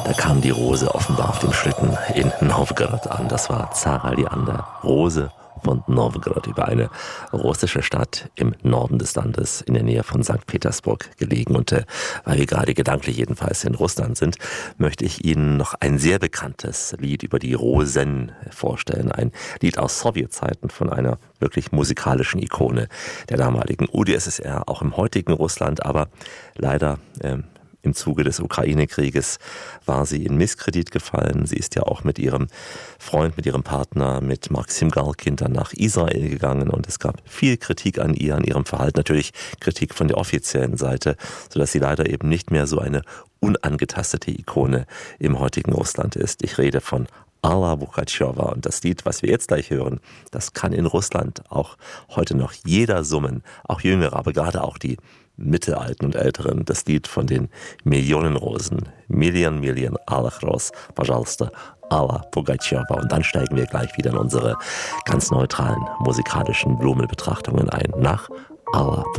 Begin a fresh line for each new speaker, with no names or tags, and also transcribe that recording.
Da kam die Rose offenbar auf dem Schlitten in Novgorod an. Das war Zara Leander, Rose von Novgorod, über eine russische Stadt im Norden des Landes in der Nähe von St. Petersburg gelegen. Und weil wir gerade gedanklich jedenfalls in Russland sind, möchte ich Ihnen noch ein sehr bekanntes Lied über die Rosen vorstellen. Ein Lied aus Sowjetzeiten von einer wirklich musikalischen Ikone der damaligen UdSSR, auch im heutigen Russland, aber leider im Zuge des Ukraine-Krieges war sie in Misskredit gefallen. Sie ist ja auch mit ihrem Freund, mit ihrem Partner, mit Maxim Galkin dann nach Israel gegangen und es gab viel Kritik an ihr, an ihrem Verhalten. Natürlich Kritik von der offiziellen Seite, sodass sie leider eben nicht mehr so eine unangetastete Ikone im heutigen Russland ist. Ich rede von Alla Pugatschowa und das Lied, was wir jetzt gleich hören, das kann in Russland auch heute noch jeder summen, auch Jüngere, aber gerade auch die Mittelalten und Älteren, das Lied von den Millionenrosen. Million alых роз, пожалуйста, Alla Pugatschowa. Und dann steigen wir gleich wieder in unsere ganz neutralen musikalischen Blumenbetrachtungen ein. Nach Alla